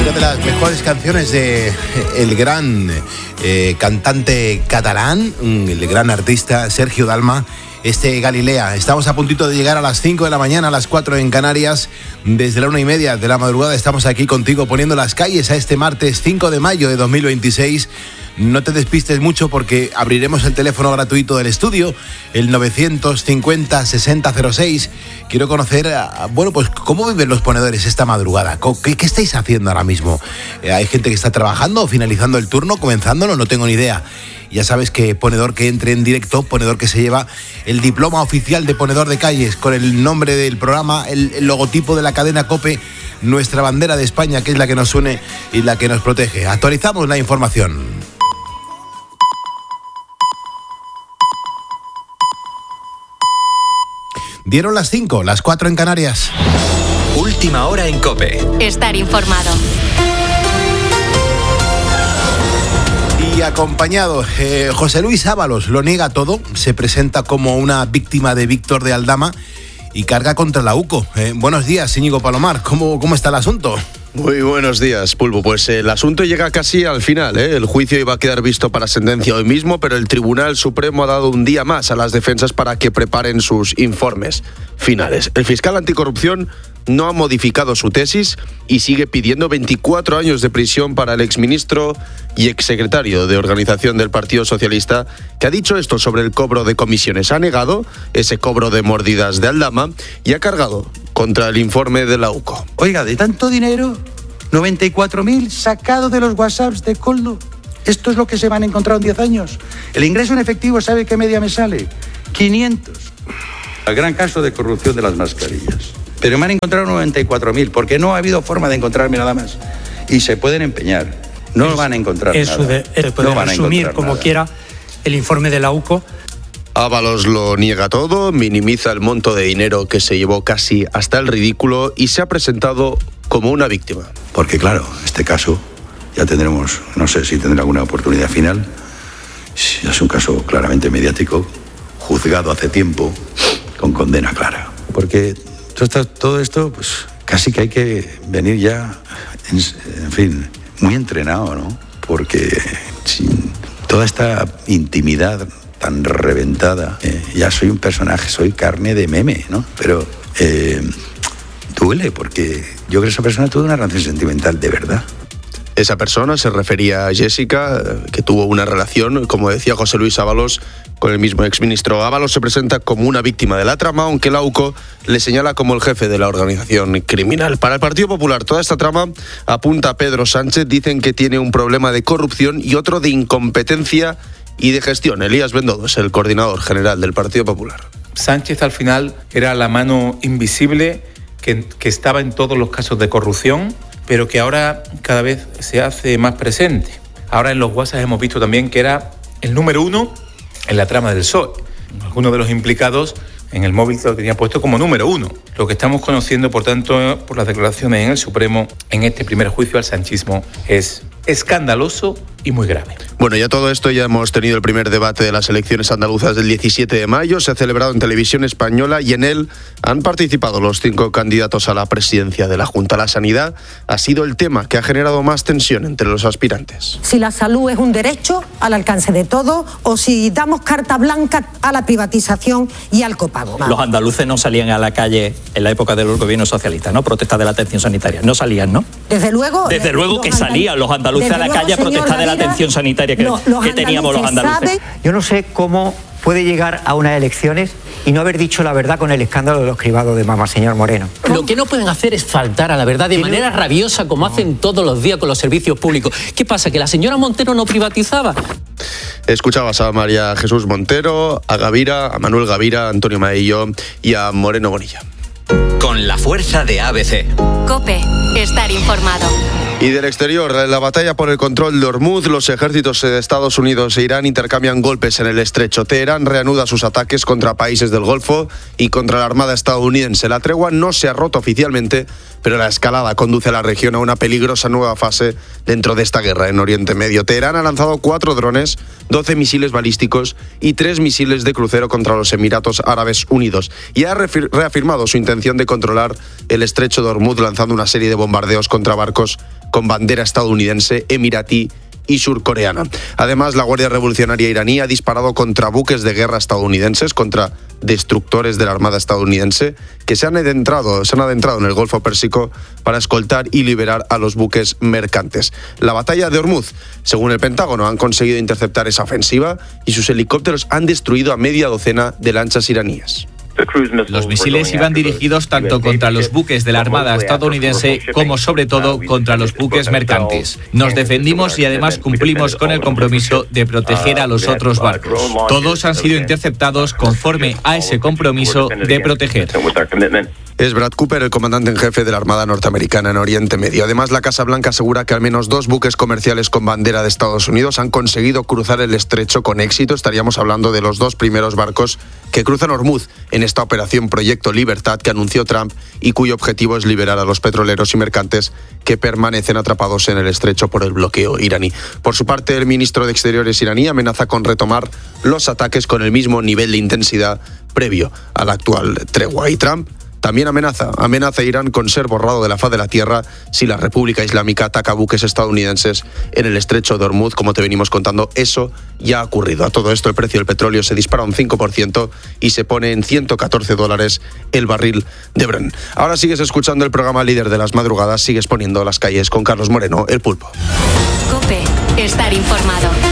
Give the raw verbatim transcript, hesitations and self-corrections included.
Una de las mejores canciones de el gran eh, cantante catalán, el gran artista Sergio Dalma, este Galilea. Estamos a puntito de llegar a las cinco de la mañana, a las cuatro en Canarias. Desde la una y media de la madrugada estamos aquí contigo poniendo las calles a este martes cinco de mayo de dos mil veintiséis. No te despistes mucho porque abriremos el teléfono gratuito del estudio, el novecientos cincuenta sesenta cero seis. Quiero conocer, bueno, pues cómo viven los ponedores esta madrugada. ¿Qué, qué estáis haciendo ahora mismo? ¿Hay gente que está trabajando o finalizando el turno, comenzándolo? No tengo ni idea. Ya sabes que ponedor que entre en directo, ponedor que se lleva el diploma oficial de ponedor de calles con el nombre del programa, el, el logotipo de la cadena COPE, nuestra bandera de España, que es la que nos une y la que nos protege. Actualizamos la información. Dieron las cinco, las cuatro en Canarias. Última hora en COPE. Estar informado. Y acompañado, eh, José Luis Ábalos lo niega todo, se presenta como una víctima de Víctor de Aldama y carga contra la UCO. Eh, buenos días, Íñigo Palomar, ¿cómo, cómo está el asunto? Muy buenos días, Pulpo. Pues el asunto llega casi al final, ¿eh? El juicio iba a quedar visto para sentencia hoy mismo, pero el Tribunal Supremo ha dado un día más a las defensas para que preparen sus informes finales. El fiscal anticorrupción no ha modificado su tesis y sigue pidiendo veinticuatro años de prisión para el exministro y exsecretario de Organización del Partido Socialista, que ha dicho esto sobre el cobro de comisiones. Ha negado ese cobro de mordidas de Aldama y ha cargado contra el informe de la UCO. Oiga, de tanto dinero, noventa y cuatro mil sacados de los WhatsApps de Koldo. ¿Esto es lo que se van a encontrar en diez años? El ingreso en efectivo, ¿sabe qué media me sale? quinientos. El gran caso de corrupción de las mascarillas. Pero me han encontrado noventa y cuatro mil, porque no ha habido forma de encontrarme nada más. Y se pueden empeñar. No es, van a encontrar eso nada. De, eh, puede no resumir como nada. quiera el informe de la UCO. Ábalos lo niega todo, minimiza el monto de dinero que se llevó casi hasta el ridículo y se ha presentado como una víctima. Porque claro, este caso ya tendremos, no sé si tendrá alguna oportunidad final. Es un caso claramente mediático, juzgado hace tiempo, con condena clara. Porque todo esto, pues casi que hay que venir ya, en, en fin, muy entrenado, ¿no? Porque sin toda esta intimidad tan reventada, eh, ya soy un personaje, soy carne de meme, ¿no? Pero eh, duele, porque yo creo que esa persona tuvo una relación sentimental de verdad. Esa persona se refería a Jessica, que tuvo una relación, como decía José Luis Ábalos, con el mismo exministro. Ábalos se presenta como una víctima de la trama, aunque la UCO le señala como el jefe de la organización criminal. Para el Partido Popular, toda esta trama apunta a Pedro Sánchez. Dicen que tiene un problema de corrupción y otro de incompetencia y de gestión. Elías Bendodo es el coordinador general del Partido Popular. Sánchez al final era la mano invisible que, que estaba en todos los casos de corrupción, pero que ahora cada vez se hace más presente. Ahora en los WhatsApp hemos visto también que era el número uno en la trama del P S O E. Algunos de los implicados en el móvil lo tenía puesto como número uno. Lo que estamos conociendo, por tanto, por las declaraciones en el Supremo, en este primer juicio al sanchismo, es escandaloso y muy grave. Bueno, ya todo esto, ya hemos tenido el primer debate de las elecciones andaluzas del diecisiete de mayo, se ha celebrado en televisión española y en él han participado los cinco candidatos a la presidencia de la Junta. La sanidad ha sido el tema que ha generado más tensión entre los aspirantes. Si la salud es un derecho al alcance de todos o si damos carta blanca a la privatización y al copago. Los andaluces no salían a la calle en la época de los gobiernos socialistas, ¿no? Protestar de la atención sanitaria. No salían, ¿no? Desde luego. Desde luego que salían los andaluces a la calle a protestar de la atención sanitaria que, lo, que teníamos los andaluces. Saben. Yo no sé cómo puede llegar a unas elecciones y no haber dicho la verdad con el escándalo de los cribados de Mama, señor Moreno. Lo que no pueden hacer es faltar a la verdad de manera no? rabiosa como no. hacen todos los días con los servicios públicos. ¿Qué pasa? ¿Que la señora Montero no privatizaba? Escuchabas a María Jesús Montero, a Gavira, a Manuel Gavira, a Antonio Maillo y a Moreno Bonilla. Con la fuerza de A B C. COPE, estar informado. Y del exterior, en la batalla por el control de Hormuz, los ejércitos de Estados Unidos e Irán intercambian golpes en el estrecho. Teherán reanuda sus ataques contra países del Golfo y contra la Armada estadounidense. La tregua no se ha roto oficialmente, pero la escalada conduce a la región a una peligrosa nueva fase dentro de esta guerra en Oriente Medio. Teherán ha lanzado cuatro drones, doce misiles balísticos y tres misiles de crucero contra los Emiratos Árabes Unidos y ha reafirmado su intención de controlar el estrecho de Hormuz lanzando una serie de bombardeos contra barcos con bandera estadounidense, emiratí y surcoreana. Además, la Guardia Revolucionaria iraní ha disparado contra buques de guerra estadounidenses, contra destructores de la Armada estadounidense, que se han adentrado, se han adentrado en el Golfo Pérsico para escoltar y liberar a los buques mercantes. La batalla de Hormuz, según el Pentágono, han conseguido interceptar esa ofensiva y sus helicópteros han destruido a media docena de lanchas iraníes. Los misiles iban dirigidos tanto contra los buques de la Armada estadounidense como sobre todo contra los buques mercantes. Nos defendimos y además cumplimos con el compromiso de proteger a los otros barcos. Todos han sido interceptados conforme a ese compromiso de proteger. Es Brad Cooper, el comandante en jefe de la Armada norteamericana en Oriente Medio. Además, la Casa Blanca asegura que al menos dos buques comerciales con bandera de Estados Unidos han conseguido cruzar el estrecho con éxito. Estaríamos hablando de los dos primeros barcos que cruzan Hormuz en esta operación Proyecto Libertad que anunció Trump y cuyo objetivo es liberar a los petroleros y mercantes que permanecen atrapados en el estrecho por el bloqueo iraní. Por su parte, el ministro de Exteriores iraní amenaza con retomar los ataques con el mismo nivel de intensidad previo a la actual tregua. Y Trump también amenaza, amenaza a Irán con ser borrado de la faz de la tierra si la República Islámica ataca buques estadounidenses en el estrecho de Hormuz, como te venimos contando. Eso ya ha ocurrido. A todo esto, el precio del petróleo se dispara un cinco por ciento y se pone en ciento catorce dólares el barril de Brent. Ahora sigues escuchando el programa líder de las madrugadas, sigues poniendo las calles con Carlos Moreno, el Pulpo. COPE, estar informado.